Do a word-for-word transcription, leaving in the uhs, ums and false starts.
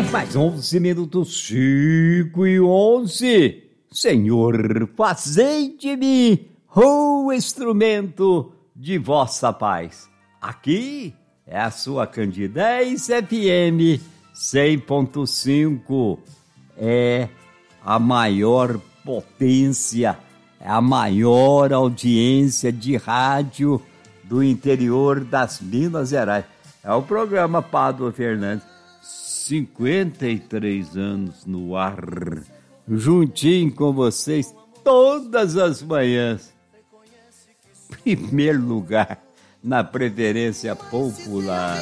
Mais onze minutos, cinco e onze. Senhor, fazei de mim o instrumento de vossa paz. Aqui é a sua Candidez F M cem ponto cinco. É a maior potência, é a maior audiência de rádio do interior das Minas Gerais. É o programa Pádua Fernandes. cinquenta e três anos no ar, juntinho com vocês todas as manhãs. Primeiro lugar na preferência popular.